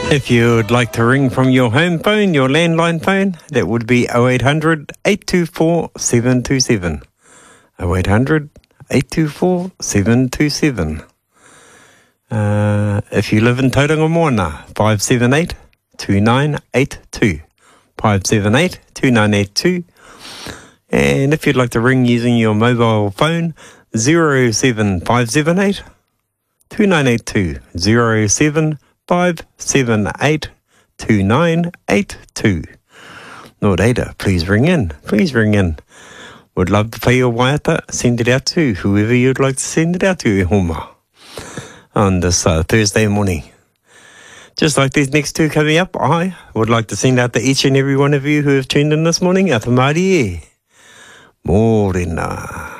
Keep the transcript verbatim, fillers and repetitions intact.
If you would like to ring from your home phone, your landline phone, that would be oh eight hundred, eight two four, seven two seven. oh eight hundred, eight two four, seven two seven. Uh, if you live in Tauranga Moana, five seven eight, two nine eight two. five seven eight, two nine eight two. And if you'd like to ring using your mobile phone, zero seven five seven eight, two nine eight two. zero seven five seven eight, two nine eight two. Nō reira, please ring in. Please ring in. Would love to pay your waiata. Send it out to whoever you'd like to send it out to, e homa, on this uh, Thursday morning. Just like these next two coming up, I would like to send out to each and every one of you who have tuned in this morning. A te Māori e. Mōrena.